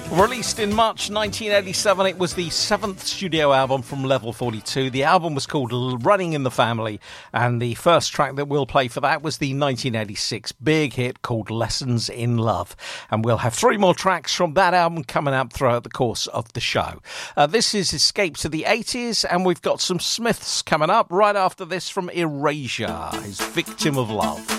Released in March 1987, it was the seventh studio album from Level 42. The album was called Running in the Family, and the first track that we'll play for that was the 1986 big hit called Lessons in Love. And we'll have three more tracks from that album coming up throughout the course of the show. This is Escape to the 80s, and we've got some Smiths coming up right after this from Erasure, his Victim of Love.